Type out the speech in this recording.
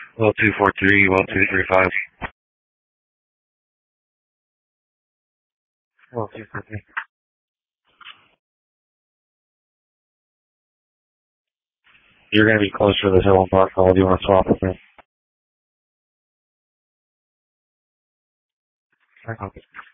Well, 243, well, 235. Well, 243. You're going to be closer to the hill and park hall. Do you want to swap with me? Okay.